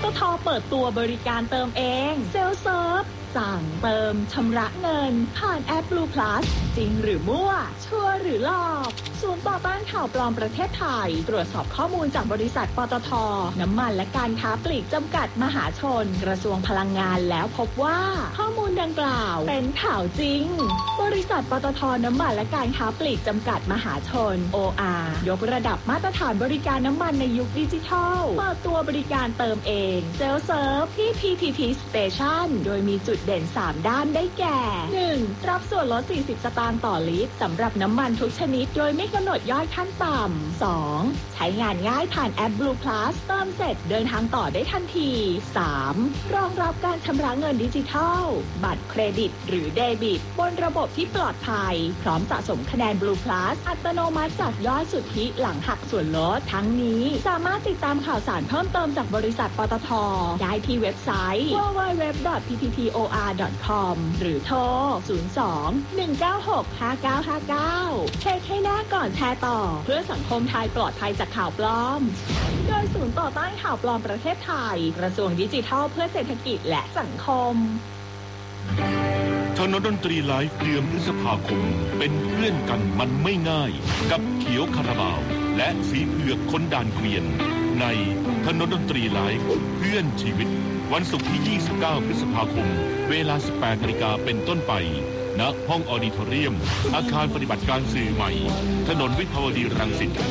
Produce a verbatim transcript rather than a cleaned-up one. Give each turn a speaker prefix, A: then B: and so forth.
A: ทเปิดตัวบริการเติมเองเซลเซิร์ฟสั่งเติมชำระเงินผ่านแอป Blue Plus จริงหรือมั่วชัวร์หรือหลอกศูนย์ต่อต้านข่าวปลอมประเทศไทยตรวจสอบข้อมูลจากบริษัทปตท.น้ำมันและการค้าปลีกจำกัดมหาชนกระทรวงพลังงานแล้วพบว่าข้อมูลดังกล่าวเป็นข่าวจริงบริษัทปตท.น้ำมันและการค้าปลีกจำกัดมหาชน โอ อาร์ ยกระดับมาตรฐานบริการน้ำมันในยุคดิจิทัลเปิดตัวบริการเติมเองเซลเซิร์ฟที่ พี ที ที Station โดยมีจุดเด่นสามด้านได้แก่ หนึ่ง รับส่วนลดสี่สิบสตางค์ต่อลิตรสำหรับน้ำมันทุกชนิดโดยไม่กำหนดยอดขั้นต่ำ สอง ใช้งานง่ายผ่านแอป Blue Plus เติมเสร็จเดินทางต่อได้ทันที สาม รองรับการชำระเงินดิจิทัลบัตรเครดิตหรือเดบิตบนระบบที่ปลอดภัยพร้อมสะสมคะแนน Blue Plus อัตโนมัติจากยอดสุทธิหลังหักส่วนลดทั้งนี้สามารถติดตามข่าวสารเพิ่มเติมจากบริษัทปตท.ได้ที่เว็บไซต์ ดับเบิลยู ดับเบิลยู ดับเบิลยู ดอท พี ที ที โอ อาร์ ดอท คอม หรือโทร ศูนย์ สอง หนึ่ง เก้า หก ห้า เก้า ห้า เก้า เช็คให้แน่ก่อนแชร์ต่อเพื่อสังคมไทยปลอดภัยจากข่าวปลอมโดยศูนย์ต่อต้านข่าวปลอมประเทศไทยกระทรวงดิจิทัลเพื่อเศรษฐกิจและสังคม
B: ถนนดนตรีไลฟ์เดือนพฤษภาคมเป็นเพื่อนกันมันไม่ง่ายกับเขียวคาราบาวและสีเผือกคนด่านเกวียนในถนนดนตรีไลฟ์เพื่อนชีวิตวันศุกร์ที่ยี่สิบเก้าพฤษภาคมเวลา สิบแปดนาฬิกาเป็นต้นไปณห้องออดิทอเรียมอาคารปฏิบัติการสื่อใหม่ถนนวิภาวดีรังสิต